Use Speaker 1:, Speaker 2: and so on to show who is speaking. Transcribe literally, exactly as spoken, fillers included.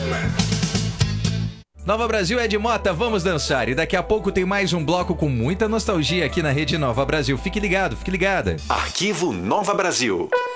Speaker 1: Nova Brasil é de Mota, vamos dançar. E daqui a pouco tem mais um bloco com muita nostalgia aqui na Rede Nova Brasil. Fique ligado, fique ligada.
Speaker 2: Arquivo Nova Brasil.